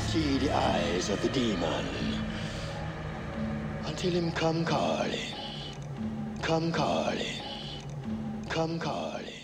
see the eyes of the demon until him come calling, come calling, come calling.